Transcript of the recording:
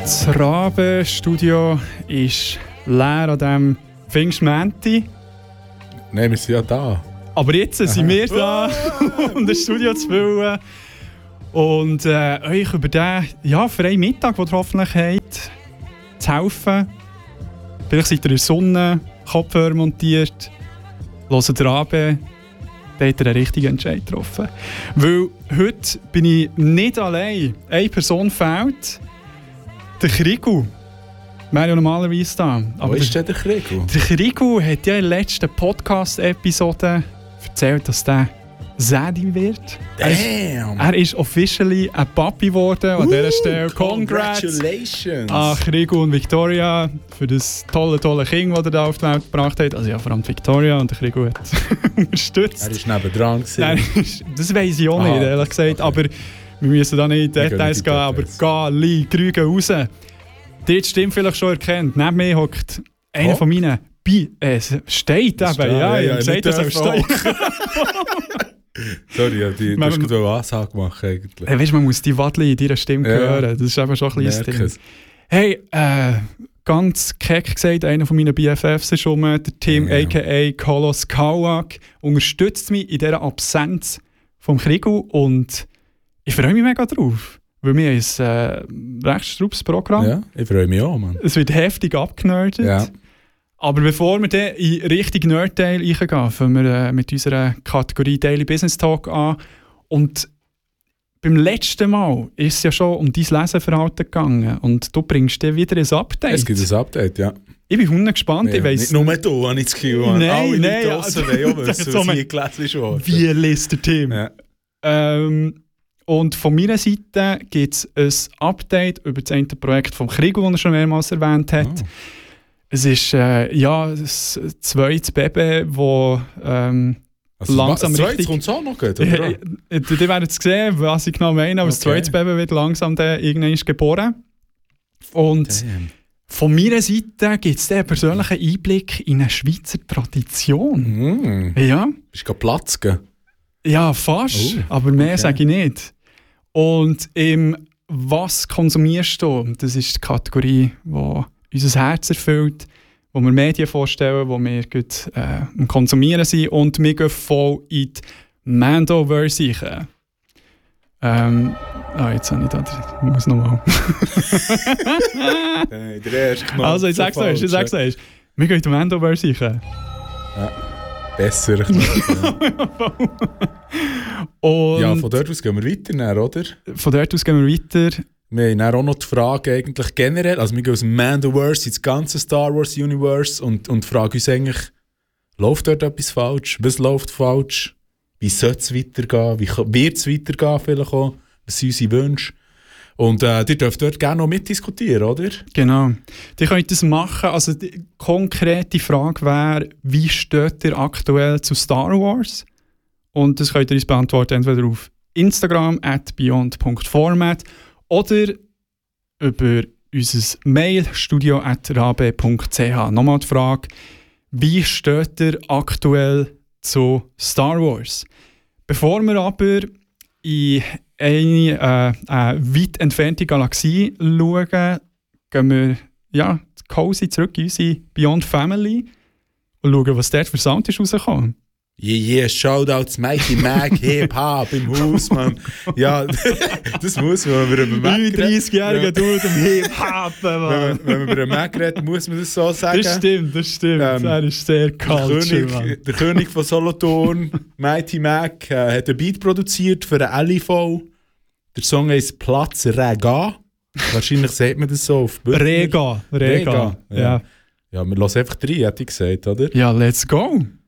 Das Rabenstudio ist leer an diesem Pfingstmänti. Nein, wir sind ja da. Aber jetzt sind wir da, um das Studio zu füllen. Und euch über den freien Mittag, den ihr hoffentlich habt, zu helfen. Vielleicht seid ihr in der Sonne, Kopfhörer montiert, hört Raben, da habt ihr einen richtigen Entscheid getroffen. Weil heute bin ich nicht allein. Eine Person fehlt, der Krigu. Wäre ja normalerweise da. Aber wo ist denn der Krigu? Der Krigu hat ja in der letzten Podcast-Episode erzählt, dass der Sädi wird. Damn! Er ist officially ein Papi geworden. An dieser Stelle Congratulations! An Krigu und Victoria für das tolle Kind, das er da auf die Welt gebracht hat. Also ja, vor allem Victoria und der Krigu hat unterstützt. Er ist nebendran gewesen. Nein, das weiss ich auch nicht, ehrlich gesagt. Okay. Aber wir müssen da nicht in Details gehen. Aber Gali, Grüge raus. Die Stimme vielleicht schon erkennt. Neben mir hockt einer von meinen steht eben. Ja, ich habe gesagt, dass er steht. Sorry, die hast du eine Ansage machen eigentlich. Weißt, man muss die Wadli in deiner Stimme hören. Das ist eben schon ein kleines Ding. Hey, ganz keck gesagt, einer von meinen BFFs ist schon der Tim, a.k.a. Kolos Kauak, unterstützt mich in dieser Absenz vom Krigu und ich freue mich mega drauf. Weil wir haben ein recht straubes Programm. Ja, ich freue mich auch, Mann. Es wird heftig abgenerdet. Ja. Aber bevor wir dann in Richtung Nerd-Teil reingehen, fangen wir mit unserer Kategorie Daily Business Talk an. Und beim letzten Mal ist es ja schon um dein Leseverhalten gegangen. Und du bringst dir wieder ein Update. Es gibt ein Update, ja. Ich bin hundegespannt. Ja, nicht nur du, habe ich das Gefühl. Alle Leute draussen wollen auch wissen, was hier gelesen ist. Wie liest der Team? Ja. Und von meiner Seite gibt es ein Update über das eine Projekt vom Krigu, das er schon mehrmals erwähnt hat. Oh. Es ist das zweites Baby, das langsam richtig... Das kommt es auch noch gut, oder? Die werden jetzt sehen, was ich genau meine, aber das zweite Baby wird langsam irgendwann geboren. Und von meiner Seite gibt es einen persönlichen Einblick in eine Schweizer Tradition. Ja. Bist du Platz gegeben? Ja, fast, aber mehr sage ich nicht. Und «Was konsumierst du?» Das ist die Kategorie, die unser Herz erfüllt, wo wir Medien vorstellen, wo wir gut am Konsumieren sind und wir gehen voll in die Mandoverse rein. Jetzt habe ich da... Ich muss nochmal... Also, ich sag's euch. Wir gehen in die Mandoverse rein. Ja. Besser. Und ja, von dort aus gehen wir weiter, oder? Von dort aus gehen wir weiter. Wir haben auch noch die Frage eigentlich generell, also wir gehen aus dem Mandoverse ins ganze Star Wars Universe und fragen uns eigentlich, läuft dort etwas falsch? Was läuft falsch? Wie soll es weitergehen? Wie wird es weitergehen vielleicht auch? Was sind unsere Wünsche? Und ihr dürft dort gerne noch mitdiskutieren, oder? Genau. Die könnt das machen. Also die konkrete Frage wäre, wie steht ihr aktuell zu Star Wars? Und das könnt ihr uns beantworten, entweder auf Instagram @beyond.format oder über unser Mail studio@rabe.ch. Nochmal die Frage, wie steht ihr aktuell zu Star Wars? Bevor wir aber in eine weit entfernte Galaxie schauen, gehen wir cozy zurück in unsere Beyond Family und schauen, was dort für Sound ist rausgekommen. Yeah, Shoutouts Mighty Mac, Hip-Hop im Haus, Mann. Ja, das muss man, wenn wir über Mac reden. 30-jähriger Dude im Hip-Hop, Mann. Wenn man über Mac redet, muss man das so sagen. Das stimmt. Er ist sehr culture, der König von Solothurn, Mighty Mac, hat einen Beat produziert für einen LIV. Der Song heisst Platz Rega. Wahrscheinlich sagt man das so auf Rega. Ja. Ja, wir hören einfach rein, hätte ich gesagt, oder? Ja, let's go.